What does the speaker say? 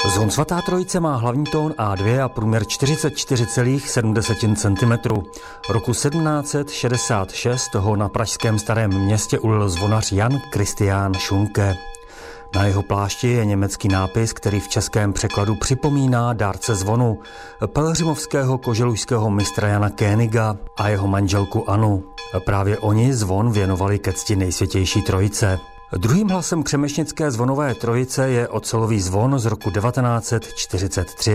Zvon Svatá Trojice má hlavní tón A2 a průměr 44,7 cm. Roku 1766 ho na pražském Starém Městě ulil zvonař Jan Kristián Šunke. Na jeho plášti je německý nápis, který v českém překladu připomíná dárce zvonu, pelhřimovského koželužského mistra Jana Koeniga a jeho manželku Anu. Právě oni zvon věnovali ke cti Nejsvětější Trojice. Druhým hlasem křemešnické zvonové trojice je ocelový zvon z roku 1943.